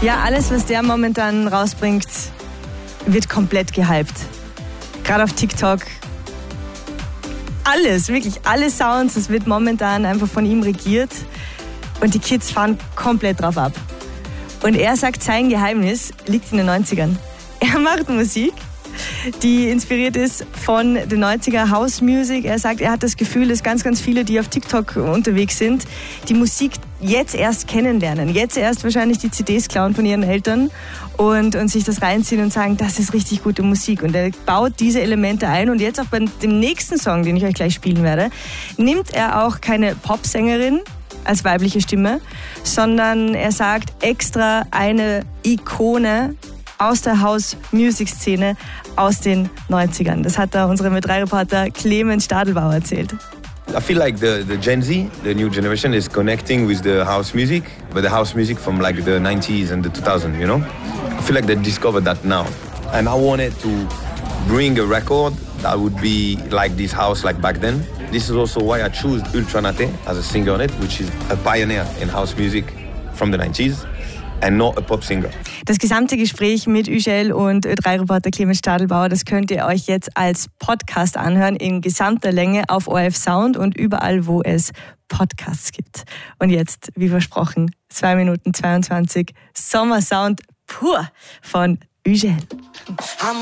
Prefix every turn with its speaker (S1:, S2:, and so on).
S1: Ja, alles, was der momentan rausbringt, wird komplett gehypt. Gerade auf TikTok. Alles, wirklich alle Sounds, das wird momentan einfach von ihm regiert. Und die Kids fahren komplett drauf ab. Und er sagt, sein Geheimnis liegt in den 90ern. Er macht Musik, die inspiriert ist von den 90er House Music. Er sagt, er hat das Gefühl, dass ganz, ganz viele, die auf TikTok unterwegs sind, die Musik jetzt erst kennenlernen. Jetzt erst wahrscheinlich die CDs klauen von ihren Eltern und sich das reinziehen und sagen, das ist richtig gute Musik. Und er baut diese Elemente ein. Und jetzt auch bei dem nächsten Song, den ich euch gleich spielen werde, nimmt er auch keine Popsängerin als weibliche Stimme, sondern er sagt extra eine Ikone aus der House-Music-Szene aus den 90ern. Das hat da unser Met3-Reporter Clemens Stadelbauer erzählt.
S2: I feel like the Gen Z, the new generation, is connecting with the house music, but the house music from like the 90s and the 2000s, you know? I feel like they discovered that now. And I wanted to bring a record that would be like this house like back then. This is also why I chose Ultra Naté as a singer on it, which is a pioneer in house music from the 90s. And not a pop singer.
S1: Das gesamte Gespräch mit Ügel und Ö3-Reporter Clemens Stadelbauer, das könnt ihr euch jetzt als Podcast anhören in gesamter Länge auf ORF Sound und überall, wo es Podcasts gibt. Und jetzt, wie versprochen, 2 Minuten 22 Sommersound pur von Ügel.